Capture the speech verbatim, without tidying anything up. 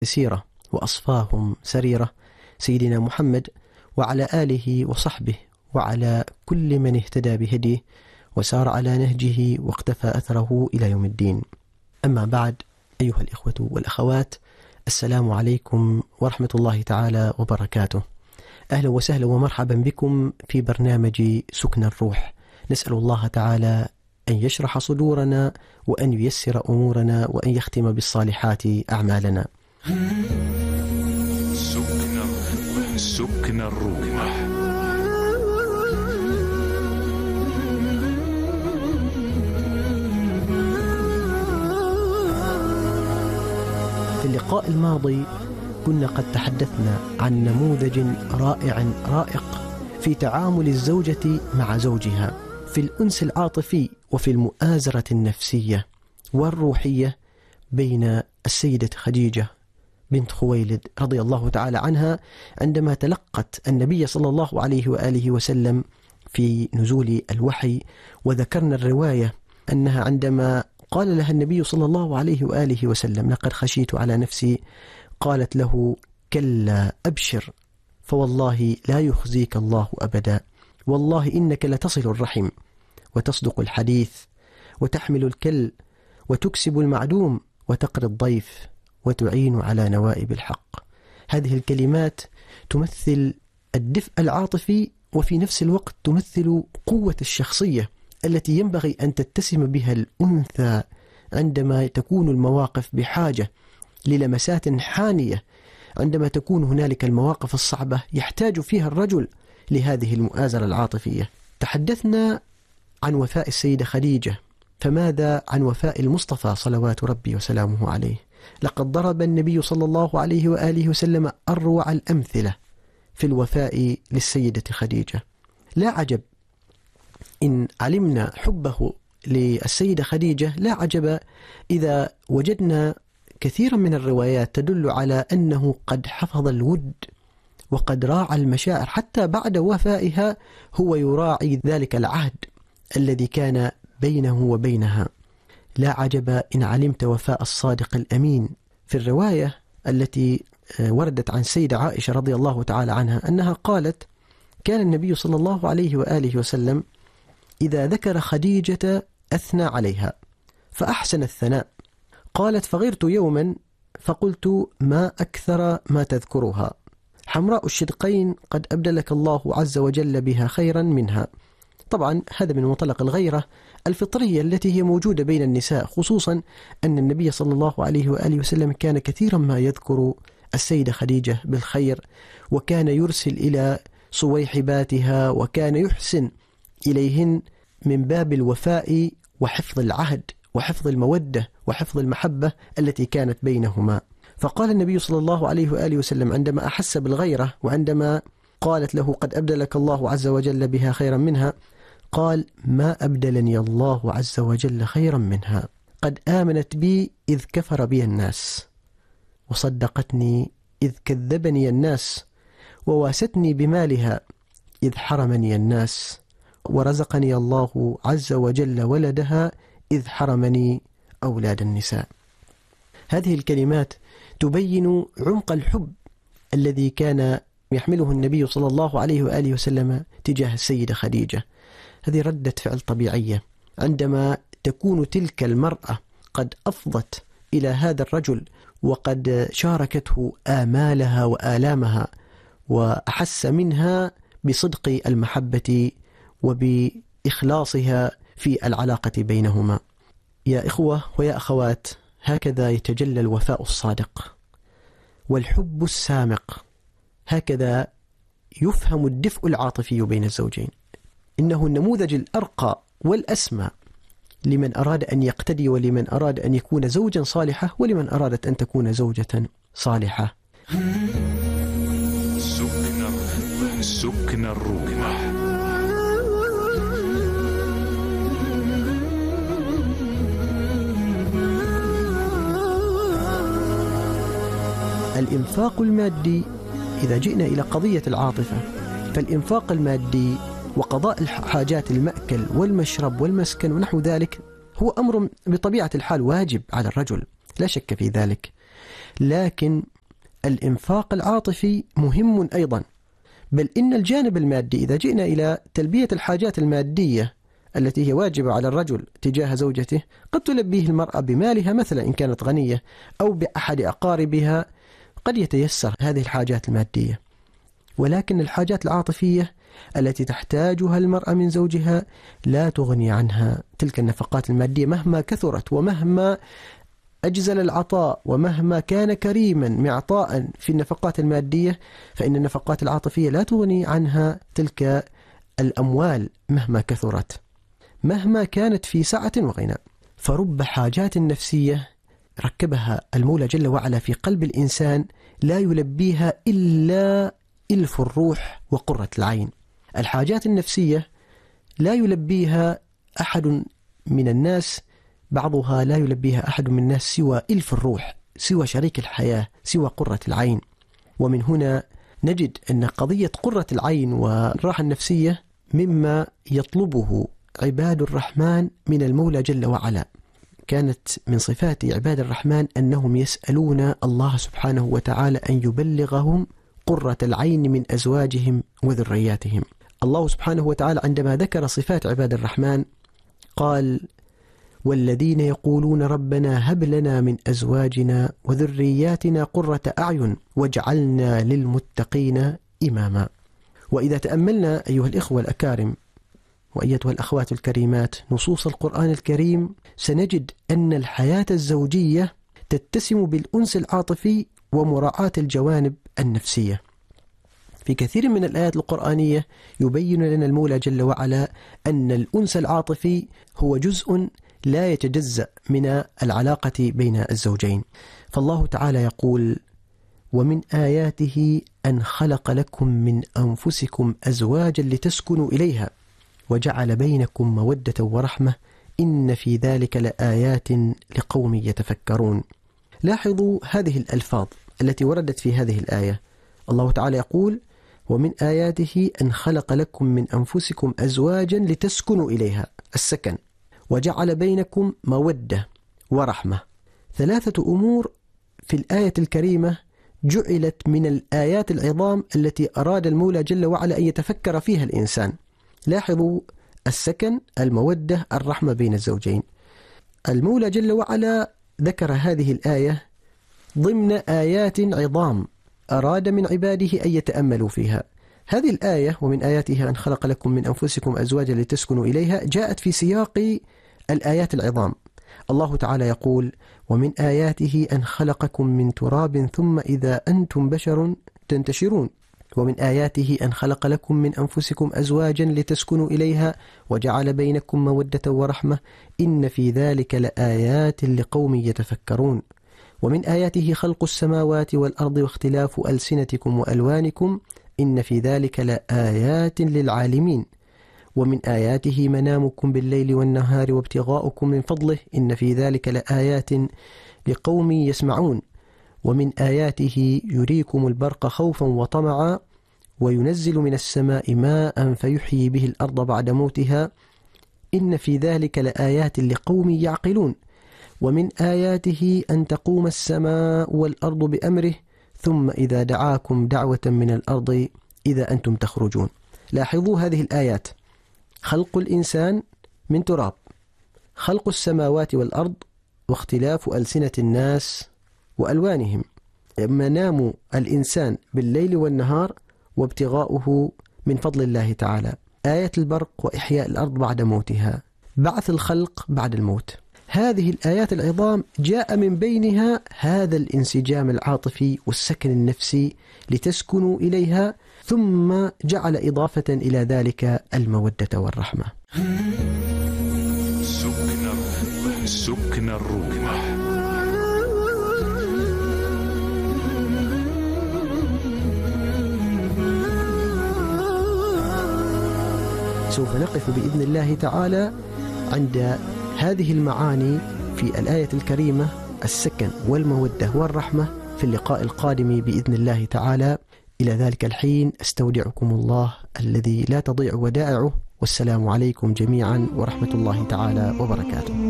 سيرة وأصفاهم سريرة سيدنا محمد وعلى آله وصحبه وعلى كل من اهتدى بهديه وسار على نهجه واقتفى أثره إلى يوم الدين. أما بعد، أيها الإخوة والأخوات، السلام عليكم ورحمة الله تعالى وبركاته. أهلا وسهلا ومرحبا بكم في برنامج سكن الروح. نسأل الله تعالى أن يشرح صدورنا وأن ييسر أمورنا وأن يختم بالصالحات أعمالنا. سكن الروح. سكن الروح. في اللقاء الماضي كنا قد تحدثنا عن نموذج رائع رائق في تعامل الزوجة مع زوجها، في الأنس العاطفي وفي المؤازرة النفسية والروحية بين السيدة خديجة بنت خويلد رضي الله تعالى عنها عندما تلقت النبي صلى الله عليه وآله وسلم في نزول الوحي. وذكرنا الرواية أنها عندما قال لها النبي صلى الله عليه وآله وسلم: لقد خشيت على نفسي، قالت له: كلا أبشر، فوالله لا يخزيك الله أبدا، والله إنك لتصل الرحم وتصدق الحديث وتحمل الكل وتكسب المعدوم وتقري الضيف وتعين على نوائب الحق. هذه الكلمات تمثل الدفء العاطفي وفي نفس الوقت تمثل قوة الشخصية التي ينبغي أن تتسم بها الأنثى عندما تكون المواقف بحاجة للمسات حانية، عندما تكون هنالك المواقف الصعبة يحتاج فيها الرجل لهذه المؤازرة العاطفية. تحدثنا عن وفاء السيدة خديجة، فماذا عن وفاء المصطفى صلوات ربي وسلامه عليه؟ لقد ضرب النبي صلى الله عليه وآله وسلم أروع الأمثلة في الوفاء للسيدة خديجة. لا عجب إن علمنا حبه للسيدة خديجة، لا عجب إذا وجدنا كثيرا من الروايات تدل على أنه قد حفظ الود وقد راعى المشاعر حتى بعد وفائها، هو يراعي ذلك العهد الذي كان بينه وبينها. لا عجب إن علمت وفاء الصادق الأمين. في الرواية التي وردت عن سيدة عائشة رضي الله تعالى عنها أنها قالت: كان النبي صلى الله عليه وآله وسلم إذا ذكر خديجة أثنى عليها فأحسن الثناء. قالت: فغرت يوما فقلت: ما أكثر ما تذكرها، حمراء الشدقين قد أبدلك الله عز وجل بها خيرا منها. طبعا هذا من منطلق الغيرة الفطرية التي هي موجودة بين النساء، خصوصا أن النبي صلى الله عليه وآله وسلم كان كثيرا ما يذكر السيدة خديجة بالخير، وكان يرسل إلى صويحباتها وكان يحسن إليهن من باب الوفاء وحفظ العهد وحفظ المودة وحفظ المحبة التي كانت بينهما. فقال النبي صلى الله عليه وآله وسلم عندما أحس بالغيرة وعندما قالت له: قد أبدلك الله عز وجل بها خيرا منها، قال: ما أبدلني الله عز وجل خيرا منها، قد آمنت بي إذ كفر بي الناس، وصدقتني إذ كذبني الناس، وواستني بمالها إذ حرمني الناس، ورزقني الله عز وجل ولدها إذ حرمني أولاد النساء. هذه الكلمات تبين عمق الحب الذي كان يحمله النبي صلى الله عليه وآله وسلم تجاه السيدة خديجة. هذه ردة فعل طبيعية عندما تكون تلك المرأة قد أفضت إلى هذا الرجل وقد شاركته آمالها وآلامها وأحس منها بصدق المحبة وبإخلاصها في العلاقة بينهما. يا إخوة ويا أخوات، هكذا يتجلى الوفاء الصادق والحب السامق، هكذا يفهم الدفء العاطفي بين الزوجين. إنه النموذج الأرقى والأسمى لمن أراد أن يقتدي ولمن أراد أن يكون زوجا صالحة ولمن أرادت أن تكون زوجة صالحة. سكن الروح. سكن الروح. الإنفاق المادي، إذا جئنا إلى قضية العاطفة، فالإنفاق المادي وقضاء حاجات المأكل والمشرب والمسكن ونحو ذلك هو أمر بطبيعة الحال واجب على الرجل، لا شك في ذلك. لكن الإنفاق العاطفي مهم أيضا، بل إن الجانب المادي إذا جئنا إلى تلبية الحاجات المادية التي هي واجبة على الرجل تجاه زوجته قد تلبيه المرأة بمالها مثلا إن كانت غنية، أو بأحد أقاربها قد يتيسر هذه الحاجات المادية. ولكن الحاجات العاطفية التي تحتاجها المرأة من زوجها لا تغني عنها تلك النفقات المادية مهما كثرت ومهما أجزل العطاء ومهما كان كريما معطاء في النفقات المادية، فإن النفقات العاطفية لا تغني عنها تلك الأموال مهما كثرت مهما كانت في سعة وغنى. فرب حاجات نفسية ركبها المولى جل وعلا في قلب الإنسان لا يلبيها إلا إلف الروح وقرة العين. الحاجات النفسية لا يلبيها أحد من الناس، بعضها لا يلبيها أحد من الناس سوى إلف الروح، سوى شريك الحياة، سوى قرة العين. ومن هنا نجد أن قضية قرة العين والراحة النفسية مما يطلبه عباد الرحمن من المولى جل وعلا. كانت من صفات عباد الرحمن أنهم يسألون الله سبحانه وتعالى أن يبلغهم قرة العين من أزواجهم وذرياتهم. الله سبحانه وتعالى عندما ذكر صفات عباد الرحمن قال: والذين يقولون ربنا هب لنا من أزواجنا وذرياتنا قرة أعين واجعلنا للمتقين إماما. وإذا تأملنا أيها الإخوة الأكارم وأيتها الأخوات الكريمات نصوص القرآن الكريم سنجد أن الحياة الزوجية تتسم بالأنس العاطفي ومراعاة الجوانب النفسية. في كثير من الآيات القرآنية يبين لنا المولى جل وعلا أن الأنس العاطفي هو جزء لا يتجزأ من العلاقة بين الزوجين. فالله تعالى يقول: ومن آياته أن خلق لكم من أنفسكم أزواجا لتسكنوا إليها وجعل بينكم مودة ورحمة إن في ذلك لآيات لقوم يتفكرون. لاحظوا هذه الألفاظ التي وردت في هذه الآية. الله تعالى يقول: ومن آياته أن خلق لكم من أنفسكم أزواجا لتسكنوا إليها، السكن، وجعل بينكم مودة ورحمة. ثلاثة أمور في الآية الكريمة جعلت من الآيات العظام التي أراد المولى جل وعلا أن يتفكر فيها الإنسان. لاحظوا: السكن، المودة، الرحمة بين الزوجين. المولى جل وعلا ذكر هذه الآية ضمن آيات عظام أراد من عباده أن يتأملوا فيها. هذه الآية ومن آياتها أن خلق لكم من أنفسكم أزواجا لتسكنوا إليها جاءت في سياق الآيات العظام. الله تعالى يقول: ومن آياته أن خلقكم من تراب ثم إذا أنتم بشر تنتشرون، ومن آياته أن خلق لكم من أنفسكم أزواجا لتسكنوا إليها وجعل بينكم مودة ورحمة إن في ذلك لآيات لقوم يتفكرون، ومن آياته خلق السماوات والأرض واختلاف ألسنتكم وألوانكم إن في ذلك لآيات للعالمين، ومن آياته منامكم بالليل والنهار وابتغاؤكم من فضله إن في ذلك لآيات لقوم يسمعون، ومن آياته يريكم البرق خوفا وطمعا وينزل من السماء ماء فيحيي به الأرض بعد موتها إن في ذلك لآيات لقوم يعقلون، ومن آياته أن تقوم السماء والأرض بأمره ثم إذا دعاكم دعوة من الأرض إذا أنتم تخرجون. لاحظوا هذه الآيات: خلق الإنسان من تراب، خلق السماوات والأرض، واختلاف ألسنة الناس وألوانهم، منام الإنسان بالليل والنهار، وابتغاؤه من فضل الله تعالى، آية البرق وإحياء الأرض بعد موتها، بعث الخلق بعد الموت. هذه الآيات العظام جاء من بينها هذا الانسجام العاطفي والسكن النفسي لتسكنوا إليها، ثم جعل إضافة إلى ذلك المودة والرحمة. سكن سكن الروح. سوف نقف بإذن الله تعالى عند هذه المعاني في الآية الكريمة، السكن والمودة والرحمة، في اللقاء القادم بإذن الله تعالى. إلى ذلك الحين أستودعكم الله الذي لا تضيع ودائعه، والسلام عليكم جميعا ورحمة الله تعالى وبركاته.